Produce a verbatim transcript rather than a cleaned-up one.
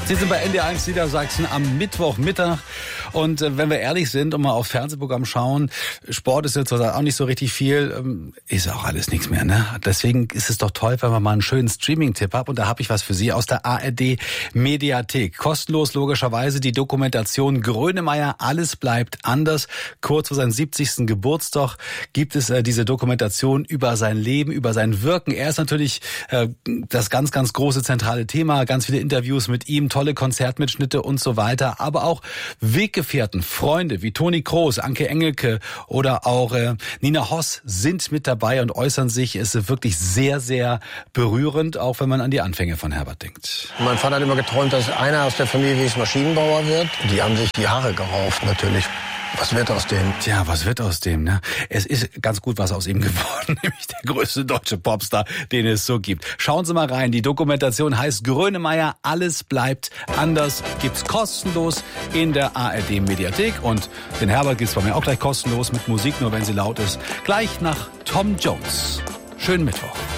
Sie sind bei N D R eins Niedersachsen am Mittwochmittag. Und äh, wenn wir ehrlich sind und mal auf Fernsehprogramm schauen, Sport ist jetzt auch nicht so richtig viel, ähm, ist auch alles nichts mehr. Ne? Deswegen ist es doch toll, wenn man mal einen schönen Streaming-Tipp hat. Und da habe ich was für Sie aus der A R D-Mediathek. Kostenlos logischerweise die Dokumentation Grönemeyer, alles bleibt anders. Kurz vor seinem siebzigsten Geburtstag gibt es äh, diese Dokumentation über sein Leben, über sein Wirken. Er ist natürlich äh, das ganz, ganz große zentrale Thema. Ganz viele Interviews mit ihm, tolle Konzertmitschnitte und so weiter. Aber auch Weggefährten, Freunde wie Toni Kroos, Anke Engelke oder auch äh, Nina Hoss sind mit dabei und äußern sich. Es ist wirklich sehr, sehr berührend, auch wenn man an die Anfänge von Herbert denkt. Mein Vater hat immer geträumt, dass einer aus der Familie Maschinenbauer wird. Die haben sich die Haare gerauft natürlich. Was wird aus dem? Tja, was wird aus dem, ne? Es ist ganz gut was aus ihm geworden, nämlich der größte deutsche Popstar, den es so gibt. Schauen Sie mal rein, die Dokumentation heißt Grönemeyer, alles bleibt anders, gibt's kostenlos in der A R D-Mediathek und den Herbert gibt's bei mir auch gleich kostenlos mit Musik, nur wenn sie laut ist, gleich nach Tom Jones. Schönen Mittwoch.